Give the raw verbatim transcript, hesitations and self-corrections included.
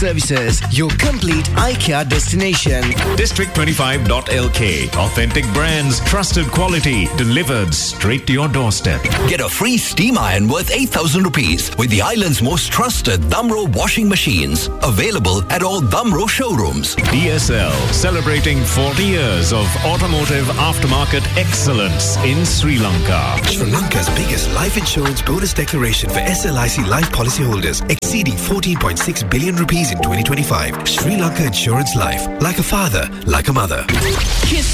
Services, your complete IKEA destination. District twenty-five dot L K. Authentic brands, trusted quality, delivered straight to your doorstep. Get a free steam iron worth eight thousand rupees with the island's most trusted Damro washing machines. Available at all Damro showrooms. D S L, celebrating forty years of automotive aftermarket excellence in Sri Lanka. Sri Lanka's biggest life insurance bonus declaration for S L I C life policyholders, exceeding fourteen point six billion rupees in twenty twenty-five. Sri Lanka Insurance Life. Like a father, like a mother.